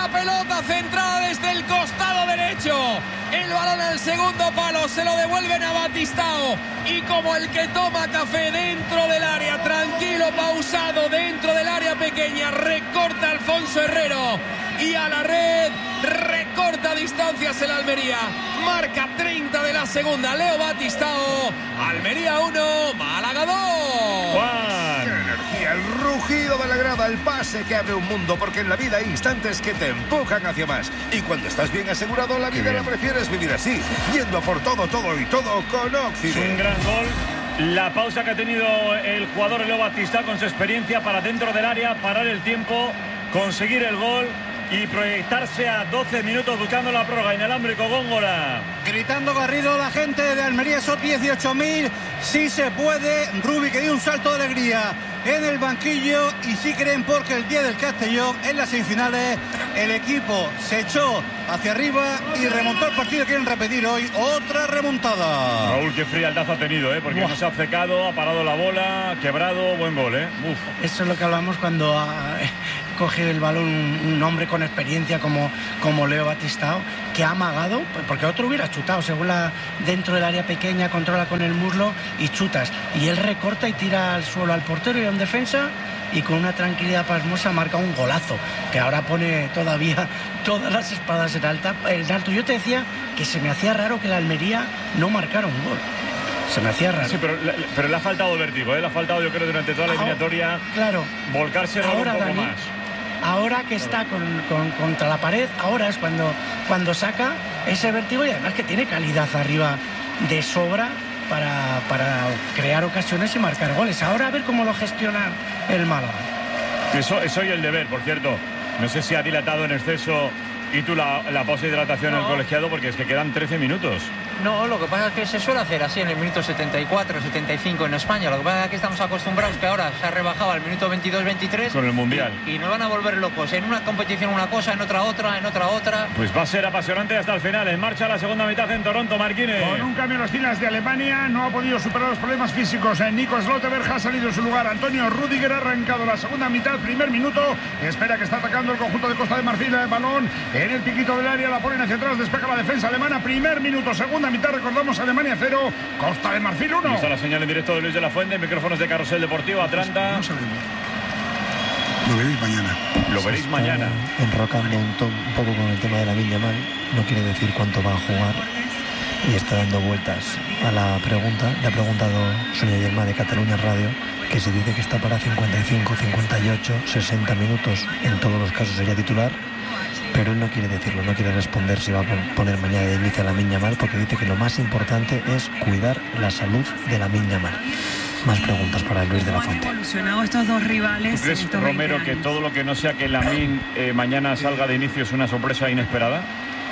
pelota centrada desde el costado derecho. El balón al segundo palo, se lo devuelven a Batistao. Y como el que toma café dentro del área, tranquilo, pausado, dentro del área pequeña, recorta Alfonso Herrero. Y a la red, recorta distancias el Almería. Marca 30 de la segunda, Leo Batistao. Almería 1, Málaga 2. ¡Qué energía! El rugido de la grada, el pase que abre un mundo, porque en la vida hay instantes que te empujan hacia más. Y cuando estás bien asegurado, la vida la prefieres vivir así, yendo por todo y todo con Occident. Es un gran gol. La pausa que ha tenido el jugador Leo Batistao con su experiencia para dentro del área, parar el tiempo, conseguir el gol y proyectarse a 12 minutos buscando la prórroga. Inalámbrico, Góngora. Gritando Garrido la gente de Almería, esos 18.000. Sí se puede. Rubi que dio un salto de alegría en el banquillo y sí creen porque el día del Castellón en las semifinales el equipo se echó hacia arriba y remontó el partido. Quieren repetir hoy otra remontada. Raúl, qué frialdad ha tenido, porque no se ha obcecado, ha parado la bola, quebrado, buen gol, Uf. Eso es lo que hablamos cuando coge el balón un hombre con experiencia como Leo Batistao, que ha amagado, porque otro hubiera chutado, según dentro del área pequeña, controla con el muslo y chutas, y él recorta y tira al suelo al portero y a un defensa, y con una tranquilidad pasmosa marca un golazo, que ahora pone todavía todas las espadas en alto. Yo te decía que se me hacía raro que la Almería no marcara un gol. Se me hacía raro. Sí, pero le ha faltado vértigo, le ha faltado, yo creo, durante toda la eliminatoria, claro, volcarse ahora, un poco Dani, más. Ahora que está contra la pared, ahora es cuando saca ese vértigo, y además que tiene calidad arriba de sobra para crear ocasiones y marcar goles. Ahora a ver cómo lo gestiona el Málaga. Eso es hoy el deber, por cierto. No sé si ha dilatado en exceso y tú la pausa de hidratación en el colegiado, porque es que quedan 13 minutos. No, lo que pasa es que se suele hacer así en el minuto 74, 75 en España. Lo que pasa es que estamos acostumbrados que ahora se ha rebajado al minuto 22, 23. Con el Mundial. Y nos van a volver locos. En una competición una cosa, en otra otra, en otra otra. Pues va a ser apasionante hasta el final. En marcha la segunda mitad en Toronto, Marquines. Con un cambio en las filas de Alemania, no ha podido superar los problemas físicos. Nico Slotterberg ha salido en su lugar. Antonio Rüdiger ha arrancado la segunda mitad, primer minuto. Espera que está atacando el conjunto de Costa de Marfil. El balón en el piquito del área, la ponen hacia atrás, despeja la defensa alemana. Primer minuto, segunda mitad, recordamos, Alemania 0, Costa de Marfil 1. Está la señal en directo de Luis de la Fuente, micrófonos de Carrusel Deportivo, Atlanta. No sabemos. Lo veréis mañana. Lo veréis mañana. Enrocando un poco con el tema de Lamine Yamal, no quiere decir cuánto va a jugar y está dando vueltas a la pregunta. Le ha preguntado Sonia Yelma de Cataluña Radio, que se dice que está para 55, 58, 60 minutos, en todos los casos sería titular. Pero él no quiere decirlo, no quiere responder si va a poner mañana de inicio a Lamine Yamal, porque dice que lo más importante es cuidar la salud de Lamine Yamal. Más preguntas para Luis de la Fuente. ¿Cómo han evolucionado estos dos rivales? ¿Tú crees, Romero, que todo lo que no sea que Lamine mañana salga de inicio es una sorpresa inesperada?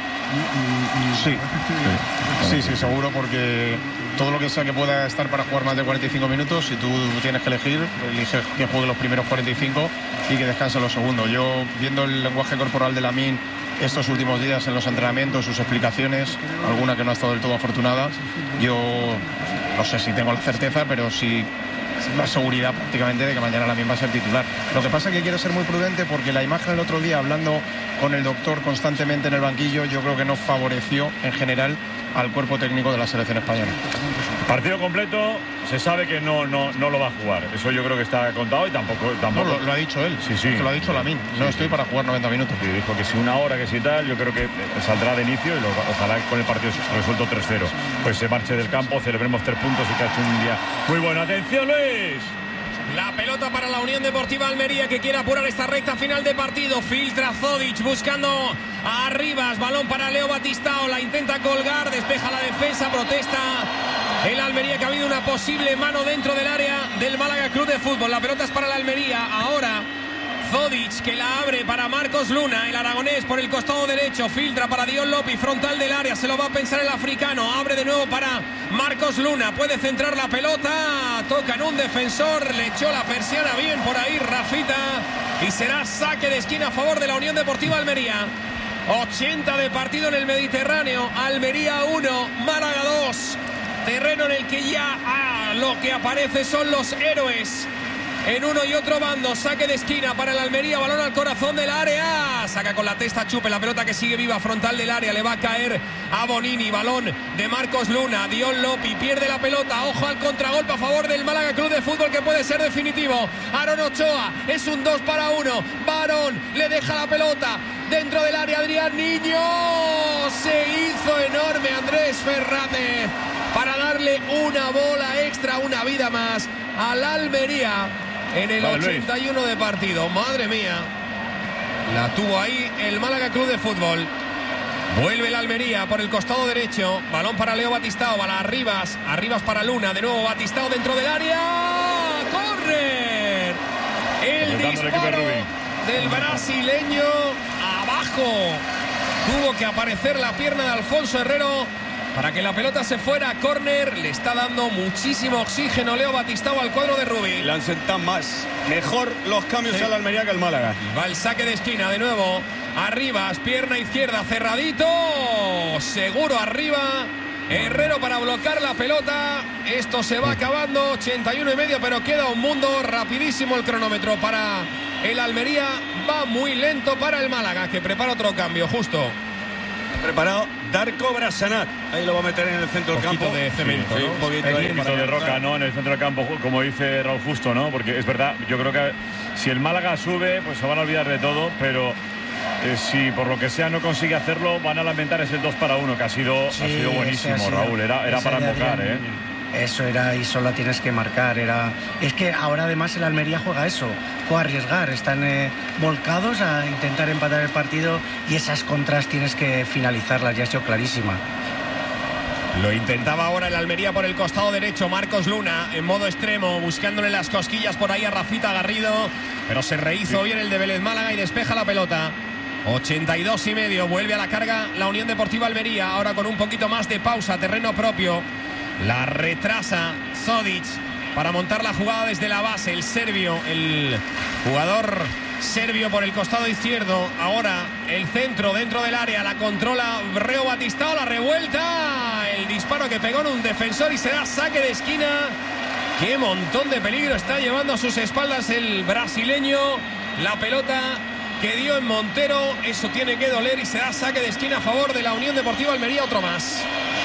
Sí, seguro, porque todo lo que sea que pueda estar para jugar más de 45 minutos, si tú tienes que elige que juegue los primeros 45 y que descanse los segundos. Yo, viendo el lenguaje corporal de Lamine estos últimos días en los entrenamientos, sus explicaciones, alguna que no ha estado del todo afortunada, yo no sé si tengo la certeza, pero sí la seguridad prácticamente de que mañana Lamine va a ser titular. Lo que pasa es que quiero ser muy prudente, porque la imagen el otro día, hablando con el doctor constantemente en el banquillo, yo creo que no favoreció en general al cuerpo técnico de la selección española. Partido completo, se sabe que no lo va a jugar. Eso yo creo que está contado y tampoco... No, lo ha dicho él. Sí. Que lo ha dicho Lamine. No estoy para jugar 90 minutos. Y dijo que si una hora, que si tal, yo creo que saldrá de inicio y ojalá con el partido resuelto 3-0. Pues se marche del campo, celebremos 3 puntos y que ha hecho un día muy bueno. ¡Atención, Luis! La pelota para la Unión Deportiva Almería, que quiere apurar esta recta final de partido. Filtra Zodic buscando a Arribas. Balón para Leo Batistao. La intenta colgar. Despeja la defensa. Protesta el Almería, que ha habido una posible mano dentro del área del Málaga Club de Fútbol. La pelota es para la Almería. Ahora Zodic, que la abre para Marcos Luna, el aragonés por el costado derecho. Filtra para Dion López, frontal del área. Se lo va a pensar el africano. Abre de nuevo para Marcos Luna. Puede centrar la pelota. Toca en un defensor. Le echó la persiana bien por ahí Rafita. Y será saque de esquina a favor de la Unión Deportiva Almería. 80 de partido en el Mediterráneo. Almería 1, Málaga 2. Terreno en el que ya lo que aparece son los héroes. en uno y otro bando. Saque de esquina para el Almería, balón al corazón del área, saca con la testa Chupe, la pelota que sigue viva, frontal del área, le va a caer a Bonini, balón de Marcos Luna, Dion Lopi pierde la pelota, ojo al contragolpe a favor del Málaga Club de Fútbol que puede ser definitivo. Aaron Ochoa, es un 2-1, Barón le deja la pelota dentro del área, Adrián Niño, se hizo enorme Andrés Fernández para darle una bola extra, una vida más al Almería en el 81 de partido. Madre mía, la tuvo ahí el Málaga Club de Fútbol. Vuelve el Almería por el costado derecho, balón para Leo Batistao, para Arribas para Luna, de nuevo Batistao dentro del área, ¡córner! El disparo del brasileño abajo, tuvo que aparecer la pierna de Alfonso Herrero para que la pelota se fuera a córner. Le está dando muchísimo oxígeno Leo Batistao al cuadro de Rubí. Le han sentado mejor los cambios a la Almería que al Málaga. Va el saque de esquina de nuevo. Arribas, pierna izquierda, cerradito. Seguro arriba. Herrero para bloquear la pelota. Esto se va acabando. 81,5, pero queda un mundo. Rapidísimo el cronómetro para el Almería. Va muy lento para el Málaga, que prepara otro cambio, justo. Preparado Darko Brasanat. Ahí lo va a meter en el centro del campo. De cemento, sí, ¿no? Un poquito de roca, ¿no? En el centro del campo, como dice Raúl Justo, ¿no? Porque es verdad, yo creo que si el Málaga sube, pues se van a olvidar de todo, pero si por lo que sea no consigue hacerlo, van a lamentar ese 2-1, que ha sido buenísimo, Raúl. Era para invocar, ¿eh? Eso era, y solo tienes que marcar. Es que ahora además el Almería juega eso, juega a arriesgar, están volcados a intentar empatar el partido, y esas contras tienes que finalizarlas, ya ha sido clarísima. Lo intentaba ahora el Almería por el costado derecho, Marcos Luna en modo extremo, buscándole las cosquillas por ahí a Rafita Garrido, pero se rehizo bien el de Vélez Málaga y despeja la pelota. 82,5, vuelve a la carga la Unión Deportiva Almería, ahora con un poquito más de pausa, terreno propio. La retrasa Zodic para montar la jugada desde la base. El serbio, el jugador serbio por el costado izquierdo. Ahora el centro dentro del área. La controla Leo Batistao. La revuelta. El disparo que pegó en un defensor y se da saque de esquina. Qué montón de peligro está llevando a sus espaldas el brasileño. La pelota que dio en Montero. Eso tiene que doler y se da saque de esquina a favor de la Unión Deportiva Almería. Otro más.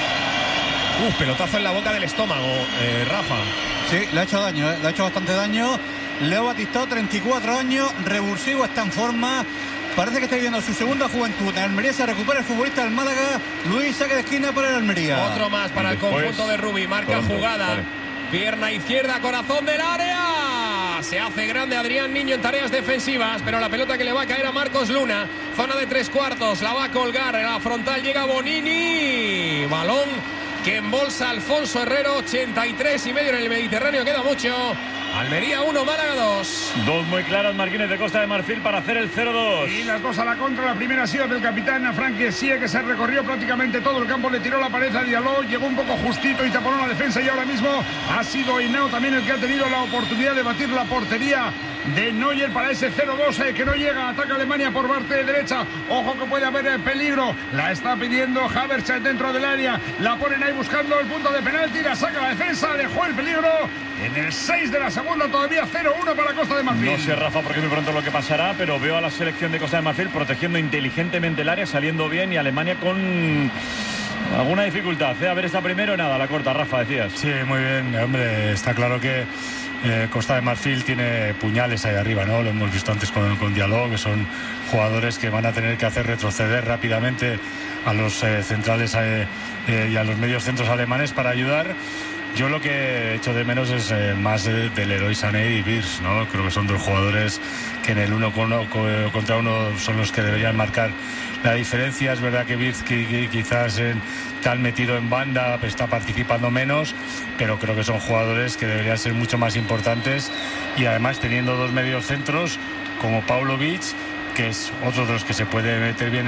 Pelotazo en la boca del estómago, Rafa. Sí, le ha hecho daño, le ha hecho bastante daño. Leo Batistao, 34 años, revulsivo, está en forma. Parece que está viviendo su segunda juventud. En Almería se recupera el futbolista del Málaga. Luis, saque de esquina para el Almería. Otro más para el conjunto de Rubí. Marca jugada. Vale. Pierna izquierda, corazón del área. Se hace grande Adrián Niño en tareas defensivas, pero la pelota que le va a caer a Marcos Luna. Zona de 3/4, la va a colgar. En la frontal llega Bonini. Balón que embolsa Alfonso Herrero. 83,5 en el Mediterráneo, queda mucho. Almería 1, Málaga 2. Dos muy claras, Marquines de Costa de Marfil para hacer el 0-2. Y las dos a la contra. La primera ha sido del capitán Frank Kessie, que se recorrió prácticamente todo el campo, le tiró la pared a Diallo, llegó un poco justito y taponó la defensa, y ahora mismo ha sido Henao también el que ha tenido la oportunidad de batir la portería de Neuer para ese 0-2 que no llega. Ataca Alemania por parte derecha. Ojo que puede haber peligro. La está pidiendo Havertz dentro del área. La ponen ahí buscando el punto de penalti. La saca la defensa. Dejó el peligro en el 6 de la segunda. Todavía 0-1 para Costa de Marfil. No sé, Rafa, porque muy pronto lo que pasará, pero veo a la selección de Costa de Marfil protegiendo inteligentemente el área, saliendo bien, y Alemania con alguna dificultad. A ver, esta primero, nada, la corta, Rafa, decías. Sí, muy bien, hombre, está claro que Costa de Marfil tiene puñales ahí arriba, ¿no? Lo hemos visto antes con Diallo, que son jugadores que van a tener que hacer retroceder rápidamente a los centrales y a los medios centros alemanes para ayudar. Yo lo que echo de menos es más del Leroy Sané y Wirtz, ¿no? Creo que son dos jugadores que en el uno contra uno son los que deberían marcar la diferencia. Es verdad que Wirtz quizás tan metido en banda está participando menos, pero creo que son jugadores que deberían ser mucho más importantes, y además teniendo dos medios centros como Pavlovic, que es otro de los que se puede meter bien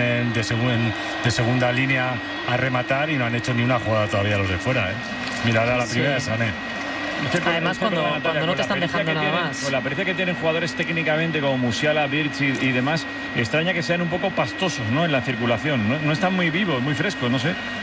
de segunda línea a rematar, y no han hecho ni una jugada todavía los de fuera, ¿eh? Mira, ahora la primera de Sané. Además, cuando no te están dejando nada más. Con la pericia que tienen jugadores técnicamente como Musiala, Wirtz y demás, extraña que sean un poco pastosos, ¿no? En la circulación. No están muy vivos, muy frescos, no sé.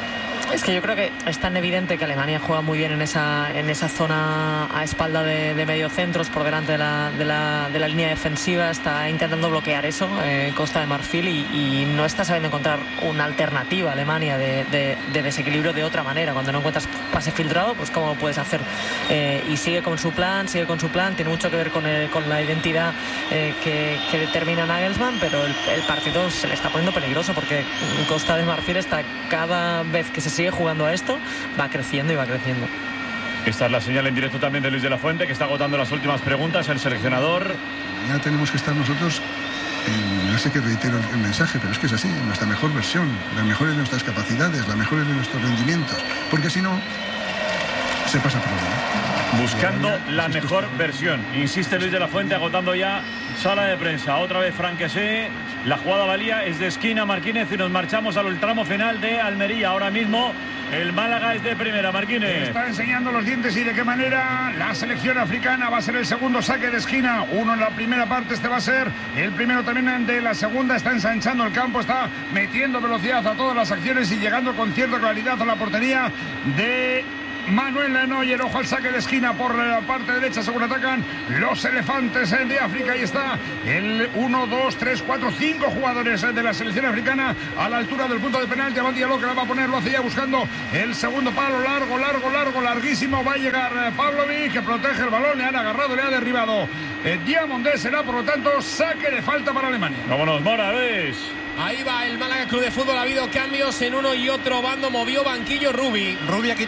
Es que yo creo que es tan evidente que Alemania juega muy bien en esa zona a espalda de mediocentros por delante de la línea defensiva. Está intentando bloquear eso Costa de Marfil y no está sabiendo encontrar una alternativa a Alemania de desequilibrio de otra manera. Cuando no encuentras pase filtrado, pues cómo lo puedes hacer. Y sigue con su plan. Tiene mucho que ver con la identidad que determina Nagelsmann, pero el partido se le está poniendo peligroso porque Costa de Marfil está cada vez que se sigue jugando a esto, va creciendo. Esta es la señal en directo también de Luis de la Fuente, que está agotando las últimas preguntas. El seleccionador. Ya tenemos que estar nosotros, no sé que reitero el mensaje, pero es que es así, en nuestra mejor versión, las mejores de nuestras capacidades, las mejores de nuestros rendimientos, porque si no, se pasa problema. Buscando la mejor versión. Insiste Luis de la Fuente, agotando ya sala de prensa. Otra vez Franquesé. La jugada valía, es de esquina Marquínez y nos marchamos al tramo final de Almería. Ahora mismo el Málaga es de primera. Marquínez. Está enseñando los dientes y de qué manera la selección africana va a ser el segundo saque de esquina. Uno en la primera parte, este va a ser el primero también de la segunda. Está ensanchando el campo, está metiendo velocidad a todas las acciones y llegando con cierta claridad a la portería de Manuel Neuer. Ojo al saque de esquina por la parte derecha según atacan los elefantes de África. Ahí está el 1, 2, 3, 4, 5 jugadores de la selección africana a la altura del punto de penalti. Amad Diallo que la va a poner, lo hace ya buscando el segundo palo. Larguísimo. Va a llegar Pavlovic, que protege el balón. Le han agarrado, le ha derribado Diamondé. Será por lo tanto saque de falta para Alemania. Vámonos, Mora, ¿ves? Ahí va el Málaga Club de Fútbol. Ha habido cambios en uno y otro bando. Movió banquillo Rubi.